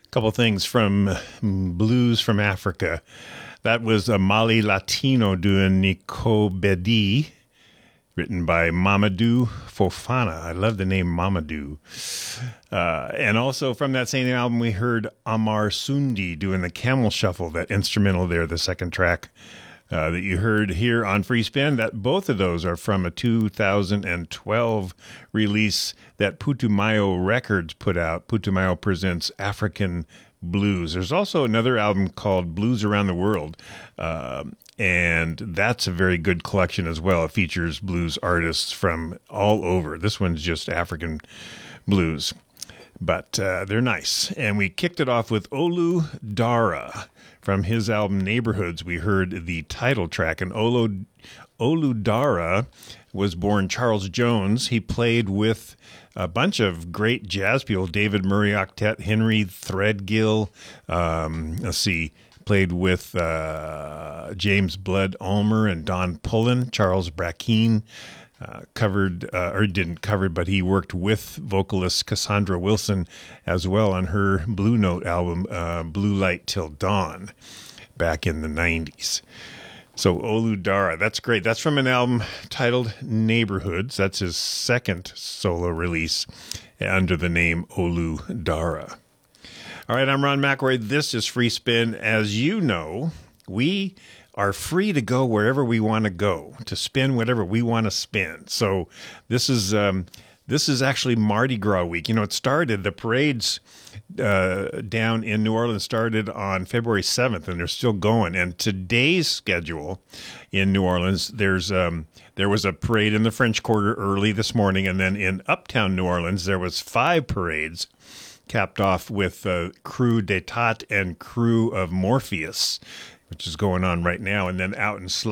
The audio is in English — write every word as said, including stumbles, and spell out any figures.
Couple things from Blues from Africa. That was a Mali Latino doing Nico Bedi, written by Mamadou Fofana. I love the name Mamadou. Uh, and also from that same album, we heard Amar Sundi doing the Camel Shuffle, that instrumental there, the second track uh, that you heard here on Free Spin. That both of those are from a two thousand twelve release that Putumayo Records put out. Putumayo presents African Blues. There's also another album called Blues Around the World, uh, and that's a very good collection as well. It features blues artists from all over. This one's just African blues, but uh, they're nice. And we kicked it off with Olu Dara. From his album Neighborhoods, we heard the title track, and Olu, Olu Dara was born Charles Jones. He played with a bunch of great jazz people, David Murray Octet, Henry Threadgill, um, let's see, played with uh, James Blood Ulmer and Don Pullen. Charles Brackeen uh, covered, uh, or didn't cover, but he worked with vocalist Cassandra Wilson as well on her Blue Note album, uh, Blue Light Till Dawn, back in the nineties. So Olu Dara, that's great. That's from an album titled Neighborhoods. That's his second solo release under the name Olu Dara. All right, I'm Ron McElroy. This is Free Spin. As you know, we are free to go wherever we want to go, to spin whatever we want to spin. So this is um, this is actually Mardi Gras week. You know, it started, the parades uh, down in New Orleans started on February seventh, and they're still going. And today's schedule in New Orleans, there's um, there was a parade in the French Quarter early this morning, and then in uptown New Orleans, there was five parades, capped off with uh, Crew d'Etat and Crew of Morpheus, which is going on right now. And then out in Sla